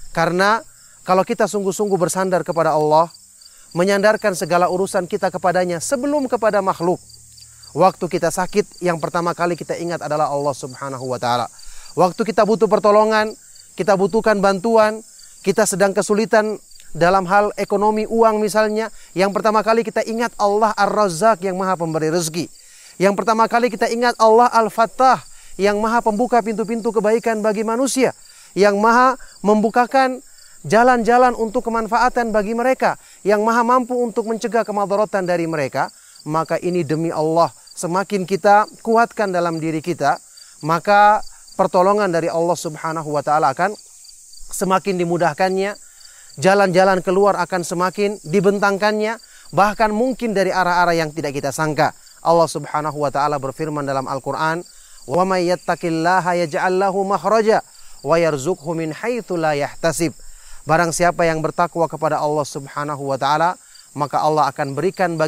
Karena kalau kita sungguh-sungguh bersandar kepada Allah, menyandarkan segala urusan kita kepadanya sebelum kepada makhluk. Waktu kita sakit, yang pertama kali kita ingat adalah Allah Subhanahu wa Ta'ala. Waktu kita butuh pertolongan, kita butuhkan bantuan, kita sedang kesulitan dalam hal ekonomi, uang misalnya, yang pertama kali kita ingat Allah Ar-Razzaq yang maha pemberi rezeki. Yang pertama kali kita ingat Allah Al-Fattah yang maha pembuka pintu-pintu kebaikan bagi manusia, yang maha membukakan jalan-jalan untuk kemanfaatan bagi mereka, yang maha mampu untuk mencegah kemadaratan dari mereka. Maka ini demi Allah, semakin kita kuatkan dalam diri kita, maka pertolongan dari Allah Subhanahu wa Ta'ala akan semakin dimudahkannya, jalan-jalan keluar akan semakin dibentangkannya, bahkan mungkin dari arah-arah yang tidak kita sangka. Allah Subhanahu wa Ta'ala berfirman dalam Al-Quran, "Wa may yattaqillaha yaj'al lahu makhraja wa yarzuqhu min haitsu la yahtasib." Barang siapa yang bertakwa kepada Allah Subhanahu wa Ta'ala, maka Allah akan berikan bagi